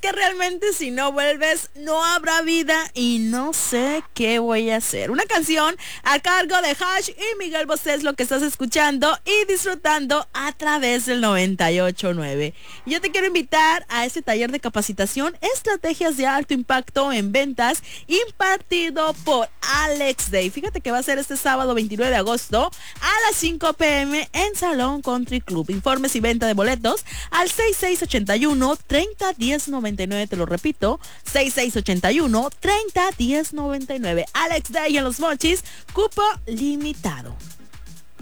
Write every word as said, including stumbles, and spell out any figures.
que realmente si no vuelves no habrá vida y no sé qué voy a hacer. Una canción a cargo de Hash y Miguel Bosé es lo que estás escuchando y disfrutando a través del noventa y ocho punto nueve. Yo te quiero invitar a este taller de capacitación Estrategias de Alto Impacto en Ventas impartido por Alex Day. Fíjate que va a ser este sábado veintinueve de agosto a las cinco pm en Salón Country Club. Informes y venta de boletos al seis seis ocho uno, treinta, diez noventa y nueve. Te lo repito, seis seis ocho uno, treinta, diez noventa y nueve. Alex Day en Los Mochis, cupo limitado.